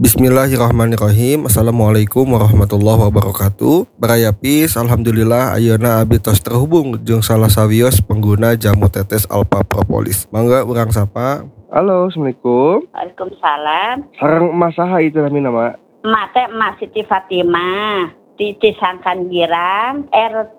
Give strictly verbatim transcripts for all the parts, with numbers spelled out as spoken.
Bismillahirrahmanirrahim. Assalamualaikum warahmatullahi wabarakatuh. Barayapis, alhamdulillah ayeuna abdi tos terhubung jeung salah sawios pengguna jamu tetes Alpha Propolis. Mangga urang sapa. Halo, Assalamualaikum. Waalaikumsalam. Sareng emas saha itu namina, Mak? Emak teh Emak Siti Fatimah di Cisangkan Girang, R T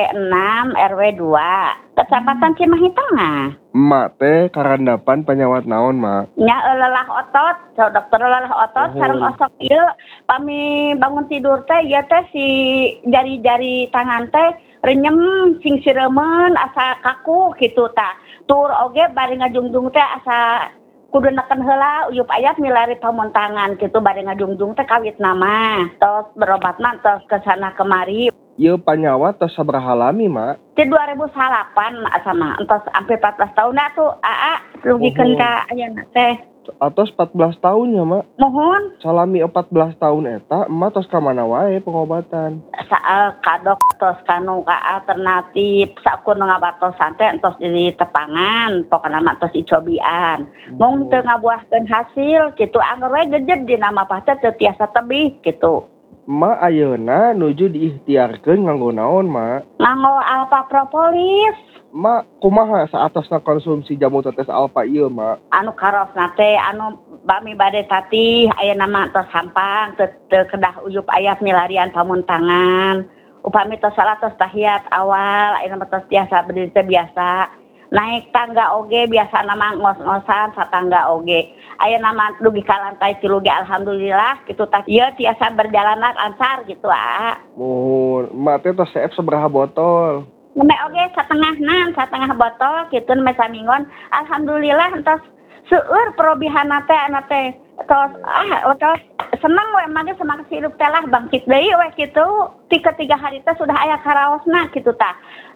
enam R W dua, Kecamatan Cimahi Tengah. Emak teh karandapan penyawat naon, Mak? Nya lelah otot, so dokter lelah otot, oh. Sareng osok ieu pami bangun tidur teh ieu teh si jari-jari tangan teh renyem sing siremen asa kaku kitu tah. Tur oge bari ngajungjung teh asa kudu neken heula uyup aya milari pamontangan kitu bari ngajungjung teh kawit nama. Tos berobatna tos kesana kemari. Ieu panyawat tos sabaraha lami, Mak? Di dua ribu delapan sama entos sampai empat belas tahun tuh aa rugikeun ka ayeuna teh. Atos empat belas tahun ya, Mak? Mohon. Salami empat belas tahun eta, emak tos ka mana wae pengobatan? Saal kadok tos kanu ka alternatif sakur ngabatosan teh entos di tepangan, pokona mah tos icobian. Mung teu ngabuahkeun hasil kitu anggar we gejed di nama pasti teu tiasa tebih kitu. Emak ayeuna nuju diikhtiarkeun nganggo naon, Mak? Nganggo Alpha Propolis. Mak, kumaha saatosna konsumsi jamu tetes Alpha ieu, Mak? Anu karosna teh anu bami bade tatih ayeuna mah tos sampang teu teu kedah uyup aya milarian pamuntangan. Upami tos salah tos tahiyat awal ayeuna mah tos biasa berdiri teh biasa. Naik tangga oge biasa nama ngos-ngosan satangga oge. Ayeuna mah dugi ka lantai tilu ge alhamdulillah kitu tah ieu tiasa berjalan lancar gitu ah. Mohon, mak teh tos seep sabaraha botol? Neme oge satengahna, satengah botol kitu neme samingon. Alhamdulillah entos seueur perobihanna teh ana teh tos ah tos seneng we mah semangat hidup teh lah bangkit deui we kitu. Ti ketiga hari teh sudah aya karaosna kitu tah.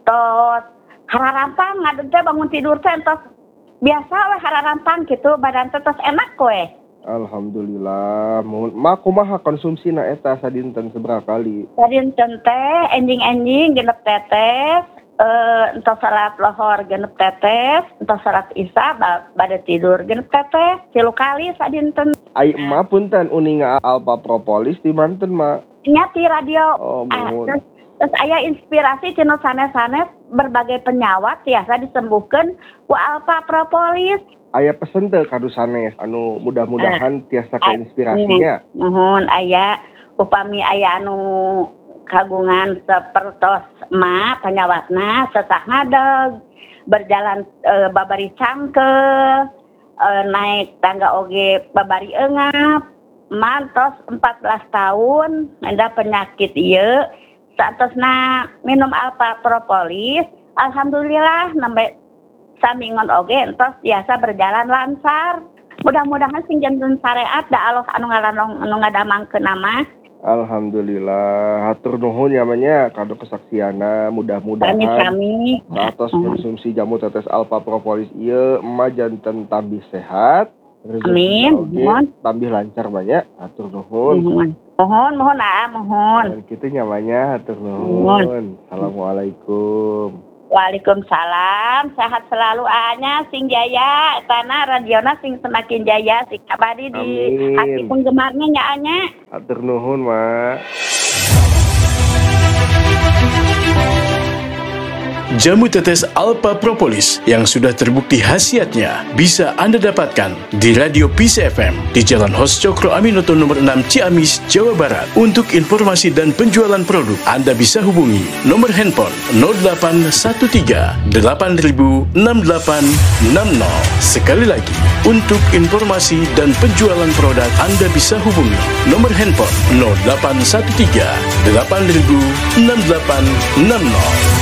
Tos hararampang ngadeg teh bangun tidur teh entos biasa we hararampang kitu badan teh tos enak we. Alhamdulillah. Mohon mak kumaha konsumsina eta sadinten sabaraha kali? Sadinten teh enjing-enjing genep tetes, eh entos salat lohor genep tetes, entos salat isya bade tidur genep tetes, tilu kali sadinten. Ai emak punten uninga Alpha Propolis di manten, Mak? Nya ti radio. Oh, mohon. Ah, terus aya inspirasi cenah sanes-sanes berbagai penyawat tiasa disembuhkeun ku Alpha Propolis. Aya pesen teh kadu sanes anu mudah-mudahan tiasa keinspirasinya. Mohon aya upami aya anu kagungan sapertos emak panyawatna sesah ngadeg berjalan e, babari cangkel e, naik tangga oge babari eungap mantos empat belas tahun ada penyakit ieu saatosna minum Alpha Propolis alhamdulillah nembe samingon oge entos biasa berjalan lancar. Mudah-mudahan sing janten syariat da Allah anu ngalanong anu ngadamangkeun nama. Alhamdulillah, hatur nuhun namanya kado kesaksiana. Mudah-mudahan kami satos konsumsi jamu tetes Alpha Propolis ieu emak janten tambih sehat. Amin. Mohon tambih lancar banyak. Hatur nuhun. Mohon. Mohon mohon ah mohon. Dan kitu nyamanya hatur nuhun. Assalamualaikum. Waalaikumsalam, sehat selalu anya sing jaya, tanah radiona sing semakin jaya, sing abadi di hati penggemarnya nya anya. Hatur nuhun, Mak. Jamu tetes Alpha Propolis yang sudah terbukti khasiatnya bisa Anda dapatkan di Radio Peace F M di Jalan Hos Cokro Aminoto nomor enam Ciamis, Jawa Barat. Untuk informasi dan penjualan produk, Anda bisa hubungi nomor handphone nol delapan satu tiga delapan nol enam delapan enam nol. Sekali lagi, untuk informasi dan penjualan produk, Anda bisa hubungi nomor handphone nol delapan satu tiga delapan nol enam delapan enam nol.